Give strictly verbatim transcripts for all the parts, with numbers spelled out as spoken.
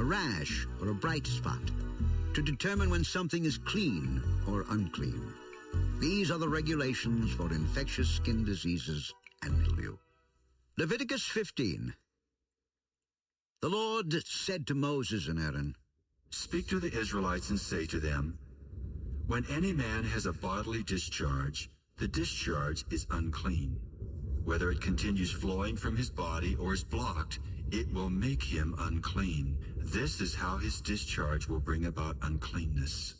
a rash, or a bright spot, to determine when something is clean or unclean. These are the regulations for infectious skin diseases and mildew. Leviticus fifteen. The Lord said to Moses and Aaron, "Speak to the Israelites and say to them, when any man has a bodily discharge, the discharge is unclean. Whether it continues flowing from his body or is blocked, it will make him unclean. This is how his discharge will bring about uncleanness.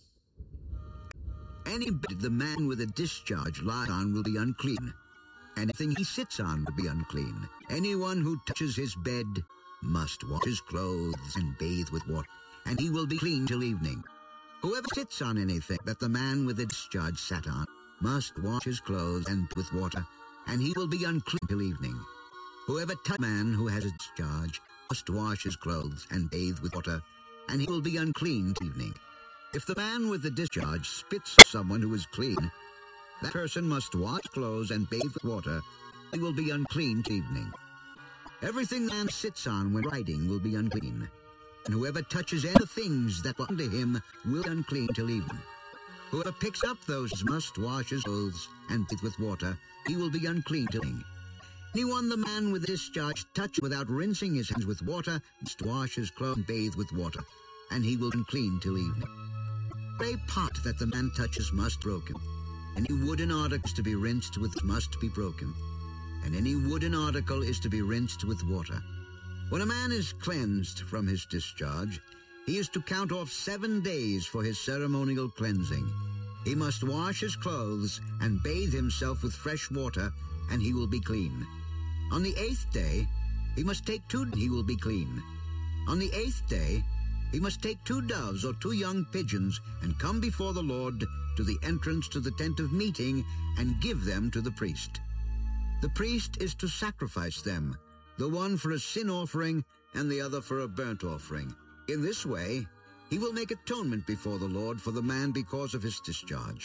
Any bed the man with a discharge lies on will be unclean. Anything he sits on will be unclean. Anyone who touches his bed must wash his clothes and bathe with water, and he will be clean till evening. Whoever sits on anything that the man with a discharge sat on must wash his clothes and with water, and he will be unclean till evening. Whoever touches a man who has a discharge must wash his clothes and bathe with water, and he will be unclean till evening. If the man with the discharge spits on someone who is clean, that person must wash clothes and bathe with water. He will be unclean till evening. Everything the man sits on when riding will be unclean, and whoever touches any of the things that belong to him will be unclean till evening. Whoever picks up those must wash his clothes and bathe with water. He will be unclean till evening. Anyone the man with a discharge touches without rinsing his hands with water must wash his clothes and bathe with water, and he will be unclean till evening. Every pot that the man touches must be broken. Any wooden articles to be rinsed with must be broken, and any wooden article is to be rinsed with water. When a man is cleansed from his discharge, he is to count off seven days for his ceremonial cleansing. He must wash his clothes and bathe himself with fresh water, and he will be clean. On the eighth day, he must take two, he will be clean. On the eighth day, he must take two doves or two young pigeons and come before the Lord to the entrance to the tent of meeting and give them to the priest. The priest is to sacrifice them, the one for a sin offering and the other for a burnt offering. In this way, he will make atonement before the Lord for the man because of his discharge.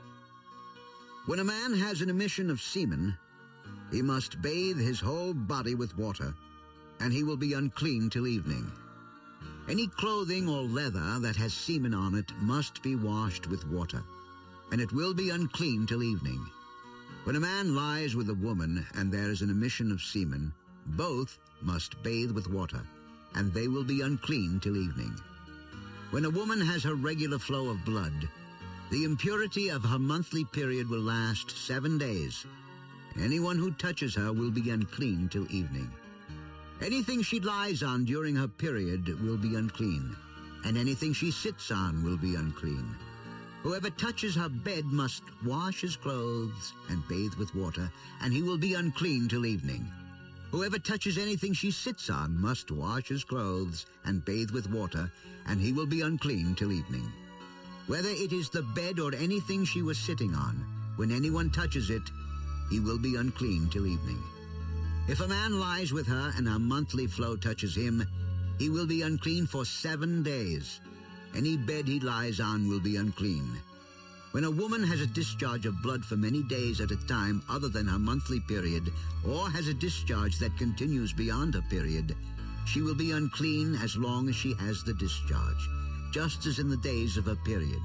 When a man has an emission of semen, he must bathe his whole body with water, and he will be unclean till evening. Any clothing or leather that has semen on it must be washed with water, and it will be unclean till evening. When a man lies with a woman and there is an emission of semen, both must bathe with water, and they will be unclean till evening. When a woman has her regular flow of blood, the impurity of her monthly period will last seven days. Anyone who touches her will be unclean till evening. Anything she lies on during her period will be unclean, and anything she sits on will be unclean. Whoever touches her bed must wash his clothes and bathe with water, and he will be unclean till evening. Whoever touches anything she sits on must wash his clothes and bathe with water, and he will be unclean till evening. Whether it is the bed or anything she was sitting on, when anyone touches it, he will be unclean till evening. If a man lies with her and her monthly flow touches him, he will be unclean for seven days. Any bed he lies on will be unclean. When a woman has a discharge of blood for many days at a time other than her monthly period, or has a discharge that continues beyond her period, she will be unclean as long as she has the discharge, just as in the days of her period.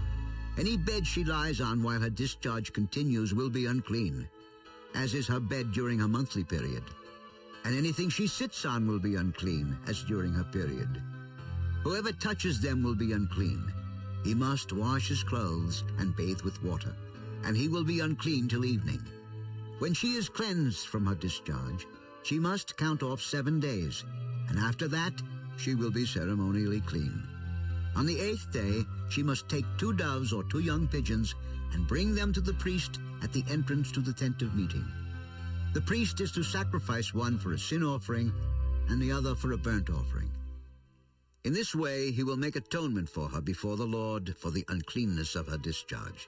Any bed she lies on while her discharge continues will be unclean, as is her bed during her monthly period. And anything she sits on will be unclean, as during her period. Whoever touches them will be unclean. He must wash his clothes and bathe with water, and he will be unclean till evening. When she is cleansed from her discharge, she must count off seven days, and after that she will be ceremonially clean. On the eighth day, she must take two doves or two young pigeons and bring them to the priest at the entrance to the tent of meeting. The priest is to sacrifice one for a sin offering and the other for a burnt offering. In this way, he will make atonement for her before the Lord for the uncleanness of her discharge.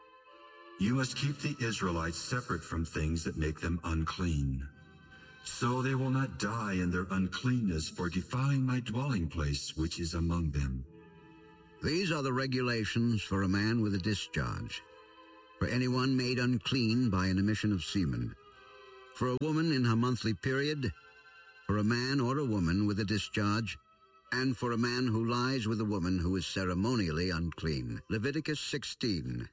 You must keep the Israelites separate from things that make them unclean, so they will not die in their uncleanness for defiling my dwelling place which is among them. These are the regulations for a man with a discharge, for anyone made unclean by an emission of semen, for a woman in her monthly period, for a man or a woman with a discharge, and for a man who lies with a woman who is ceremonially unclean. Leviticus sixteen.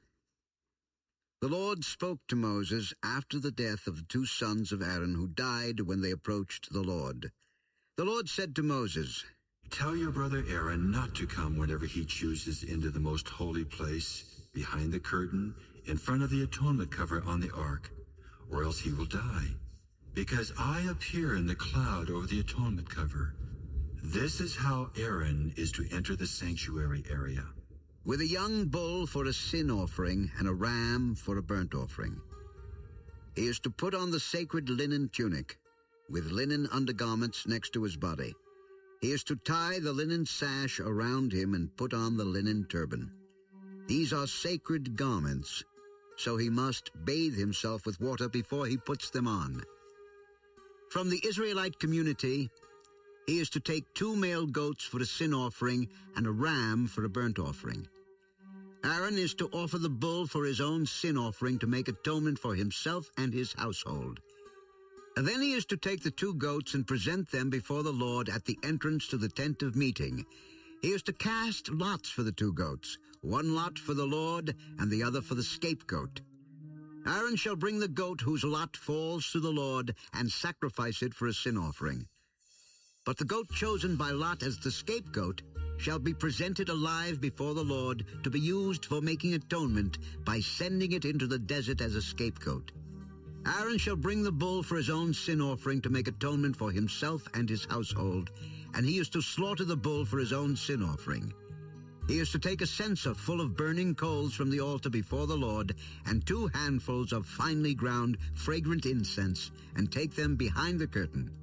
The Lord spoke to Moses after the death of the two sons of Aaron who died when they approached the Lord. The Lord said to Moses, "Tell your brother Aaron not to come whenever he chooses into the most holy place, behind the curtain, in front of the atonement cover on the ark, or else he will die, because I appear in the cloud over the atonement cover. This is how Aaron is to enter the sanctuary area. With a young bull for a sin offering and a ram for a burnt offering. He is to put on the sacred linen tunic, with linen undergarments next to his body. He is to tie the linen sash around him and put on the linen turban. These are sacred garments, so he must bathe himself with water before he puts them on. From the Israelite community, he is to take two male goats for a sin offering and a ram for a burnt offering. Aaron is to offer the bull for his own sin offering to make atonement for himself and his household. And then he is to take the two goats and present them before the Lord at the entrance to the tent of meeting. He is to cast lots for the two goats, one lot for the Lord and the other for the scapegoat. Aaron shall bring the goat whose lot falls to the Lord and sacrifice it for a sin offering. But the goat chosen by Lot as the scapegoat shall be presented alive before the Lord to be used for making atonement by sending it into the desert as a scapegoat. Aaron shall bring the bull for his own sin offering to make atonement for himself and his household, and he is to slaughter the bull for his own sin offering. He is to take a censer full of burning coals from the altar before the Lord, and two handfuls of finely ground fragrant incense, and take them behind the curtain.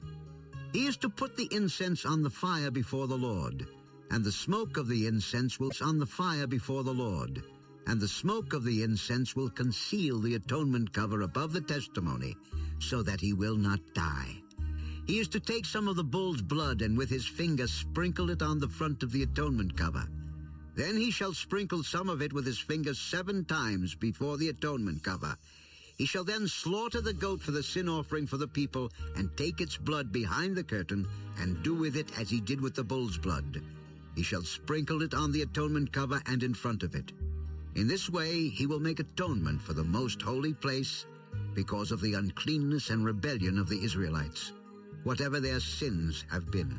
He is to put the incense on the fire before the Lord, and the smoke of the incense will be on the fire before the Lord, and the smoke of the incense will conceal the atonement cover above the testimony, so that he will not die. He is to take some of the bull's blood and with his finger sprinkle it on the front of the atonement cover. Then he shall sprinkle some of it with his finger seven times before the atonement cover. He shall then slaughter the goat for the sin offering for the people and take its blood behind the curtain and do with it as he did with the bull's blood. He shall sprinkle it on the atonement cover and in front of it. In this way he will make atonement for the most holy place because of the uncleanness and rebellion of the Israelites, whatever their sins have been.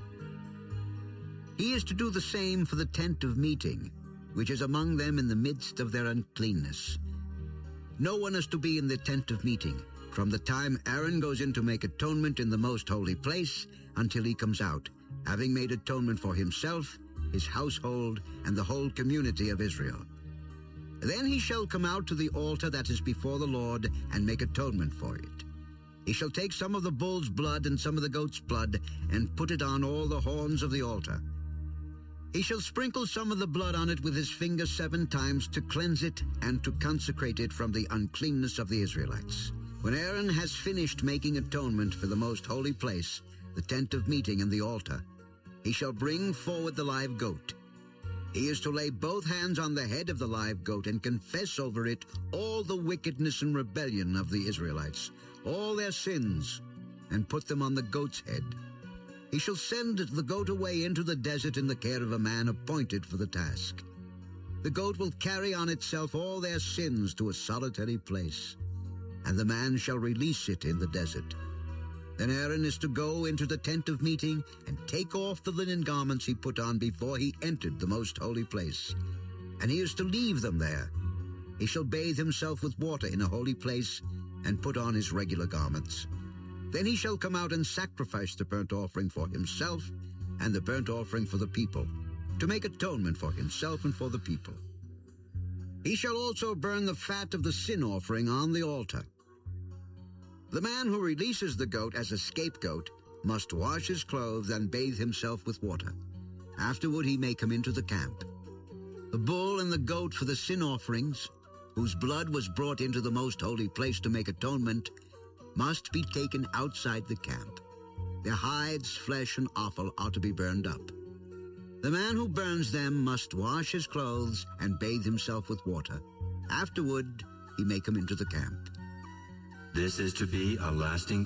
He is to do the same for the tent of meeting, which is among them in the midst of their uncleanness. No one is to be in the tent of meeting from the time Aaron goes in to make atonement in the most holy place until he comes out, having made atonement for himself, his household, and the whole community of Israel. Then he shall come out to the altar that is before the Lord and make atonement for it. He shall take some of the bull's blood and some of the goat's blood and put it on all the horns of the altar. He shall sprinkle some of the blood on it with his finger seven times to cleanse it and to consecrate it from the uncleanness of the Israelites. When Aaron has finished making atonement for the most holy place, the tent of meeting and the altar, he shall bring forward the live goat. He is to lay both hands on the head of the live goat and confess over it all the wickedness and rebellion of the Israelites, all their sins, and put them on the goat's head. He shall send the goat away into the desert in the care of a man appointed for the task. The goat will carry on itself all their sins to a solitary place, and the man shall release it in the desert. Then Aaron is to go into the tent of meeting and take off the linen garments he put on before he entered the most holy place, and he is to leave them there. He shall bathe himself with water in a holy place and put on his regular garments. Then he shall come out and sacrifice the burnt offering for himself and the burnt offering for the people, to make atonement for himself and for the people. He shall also burn the fat of the sin offering on the altar. The man who releases the goat as a scapegoat must wash his clothes and bathe himself with water. Afterward he may come into the camp. The bull and the goat for the sin offerings, whose blood was brought into the most holy place to make atonement, must be taken outside the camp. Their hides, flesh, and offal are to be burned up. The man who burns them must wash his clothes and bathe himself with water. Afterward, he may come into the camp. This is to be a lasting